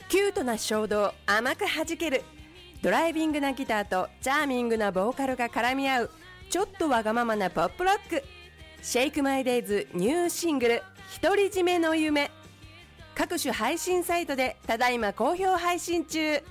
キュートな衝動甘く弾ける、ドライビングなギターとチャーミングなボーカルが絡み合うちょっとわがままなポップロック。シェイクマイデイズニューシングル独り占めの夢、各種配信サイトでただいま好評配信中。